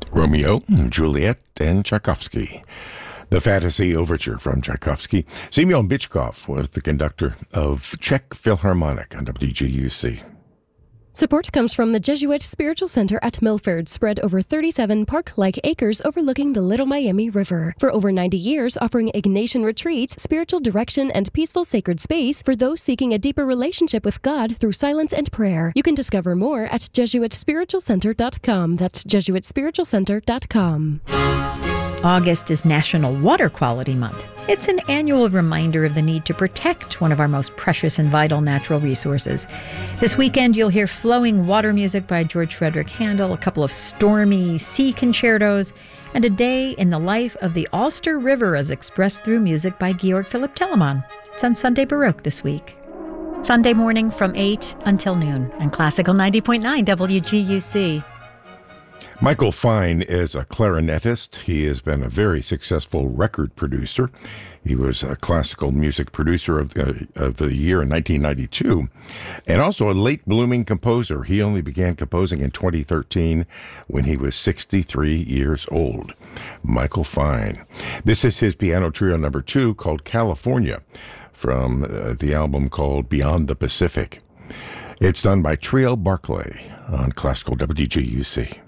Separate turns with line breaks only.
Romeo, Juliet, and Tchaikovsky. The Fantasy Overture from Tchaikovsky. Semyon Bychkov was the conductor of Czech Philharmonic on WGUC.
Support comes from the Jesuit Spiritual Center at Milford, spread over 37 park-like acres overlooking the Little Miami River. For over 90 years, offering Ignatian retreats, spiritual direction, and peaceful sacred space for those seeking a deeper relationship with God through silence and prayer. You can discover more at JesuitSpiritualCenter.com. That's JesuitSpiritualCenter.com.
August is National Water Quality Month. It's an annual reminder of the need to protect one of our most precious and vital natural resources. This weekend, you'll hear flowing water music by George Frederick Handel, a couple of stormy sea concertos, and a day in the life of the Ulster River as expressed through music by Georg Philipp Telemann. It's on Sunday Baroque this week. Sunday morning from 8 until noon on Classical 90.9 WGUC.
Michael Fine is a clarinetist. He has been a very successful record producer. He was a classical music producer of the year in 1992, and also a late-blooming composer. He only began composing in 2013 when he was 63 years old. Michael Fine. This is his piano trio number 2 called California from the album called Beyond the Pacific. It's done by Trio Barclay on Classical WGUC.